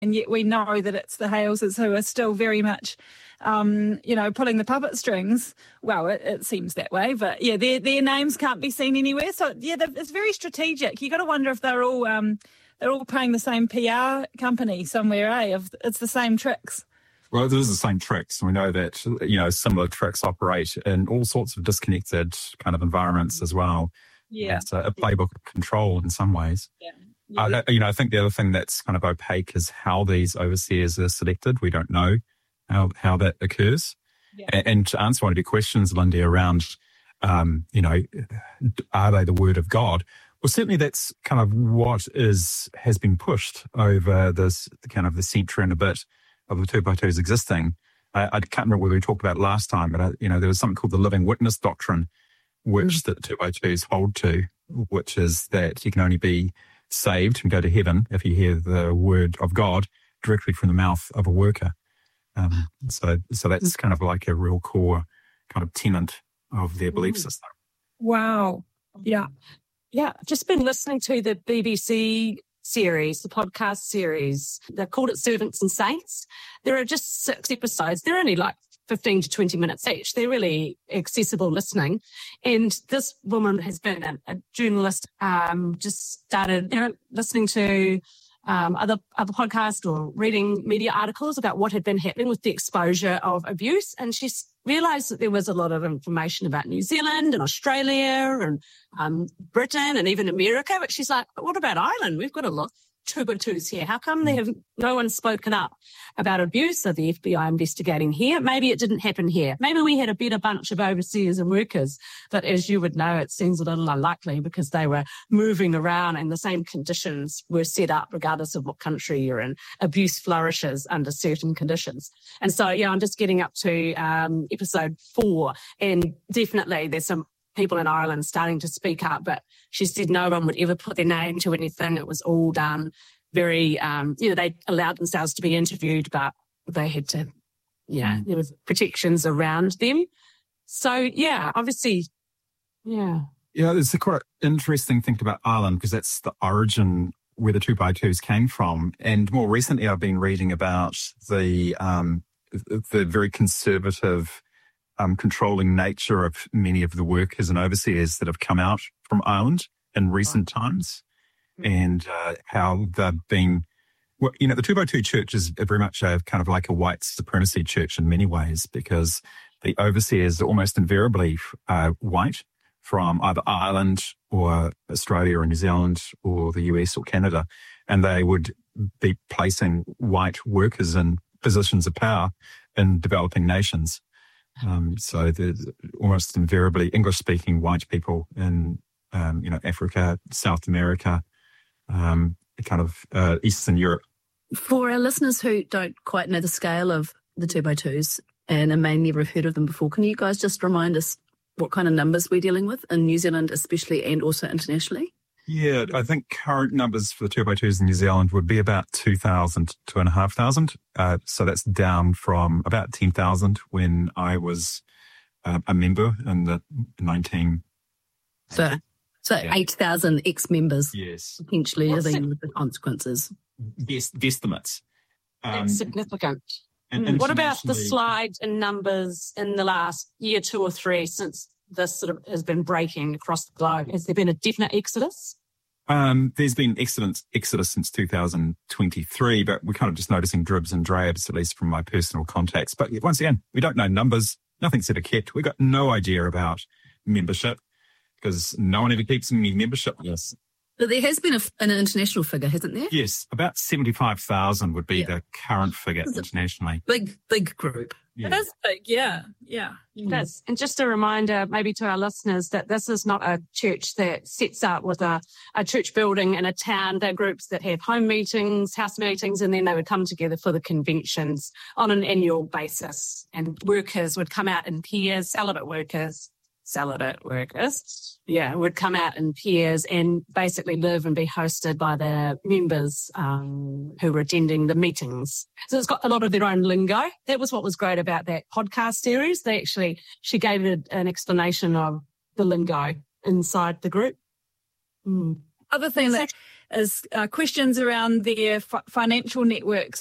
and yet we know that it's the Haleses who are still very much, pulling the puppet strings. Well, it seems that way, but yeah, their names can't be seen anywhere. So yeah, it's very strategic. You got to wonder if they're all paying the same PR company somewhere, if it's the same tricks. Well, it is the same tricks. We know that, similar tricks operate in all sorts of disconnected kind of environments as well. Yeah. It's a playbook of control in some ways. Yeah. I think the other thing that's kind of opaque is how these overseers are selected. We don't know how that occurs. Yeah. And to answer one of your questions, Lindy, around, are they the word of God? Well, certainly that's kind of what has been pushed over this kind of the century and a bit of the 2x2s existing. I can't remember whether we talked about it last time, but there was something called the living witness doctrine, which the 2x2s hold to, which is that you can only be saved and go to heaven if you hear the word of God directly from the mouth of a worker. So that's kind of like a real core kind of tenet of their belief system. Wow. Yeah. Yeah. Just been listening to the BBC series, the podcast series. They called it Servants and Saints. There are just 6 episodes. They're only like 15 to 20 minutes each. They're really accessible listening. And this woman has been a journalist, just started listening to other podcasts or reading media articles about what had been happening with the exposure of abuse. And she's realised that there was a lot of information about New Zealand and Australia and Britain and even America. But she's like, but what about Ireland? We've got a lot. 2x2s here. How come no one's spoken up about abuse? Are the FBI investigating here? Maybe it didn't happen here. Maybe we had a better bunch of overseers and workers. But as you would know, it seems a little unlikely because they were moving around and the same conditions were set up regardless of what country you're in. Abuse flourishes under certain conditions. And so, I'm just getting up to episode 4, and definitely there's some people in Ireland starting to speak up, but she said no one would ever put their name to anything. It was all done very, they allowed themselves to be interviewed, but they had to, there was protections around them. So, obviously, Yeah, it's a quite interesting thing about Ireland because that's the origin where the 2x2s came from. And more recently, I've been reading about the very conservative controlling nature of many of the workers and overseers that have come out from Ireland in recent times, and how they've been, the 2x2 church is very much a kind of like a white supremacy church in many ways, because the overseers are almost invariably white from either Ireland or Australia or New Zealand or the US or Canada, and they would be placing white workers in positions of power in developing nations. So there's almost invariably English-speaking white people in, Africa, South America, Eastern Europe. For our listeners who don't quite know the scale of the 2x2s and may never have heard of them before, can you guys just remind us what kind of numbers we're dealing with in New Zealand especially and also internationally? Yeah, I think current numbers for the 2x2s in New Zealand would be about 2,000, 2,500. So that's down from about 10,000 when I was a member in the 19... So 8,000 ex-members. Yes. Potentially living with the consequences. Estimates. That's significant. And what about the slide in numbers in the last year, 2 or 3, since this sort of has been breaking across the globe? Has there been a definite exodus? There's been exodus since 2023, but we're kind of just noticing dribs and drabs, at least from my personal contacts. But once again, we don't know numbers. Nothing's ever kept. We've got no idea about membership because no one ever keeps any membership lists. But there has been an international figure, hasn't there? Yes, about 75,000 would be the current figure internationally. Big group. Yeah. It is big, yeah. It is. And just a reminder maybe to our listeners that this is not a church that sets up with a church building in a town. They're groups that have home meetings, house meetings, and then they would come together for the conventions on an annual basis. And workers would come out in pairs, celibate workers, would come out in pairs and basically live and be hosted by their members who were attending the meetings. So it's got a lot of their own lingo. That was what was great about that podcast series. She gave it an explanation of the lingo inside the group. Other thing that is questions around their financial networks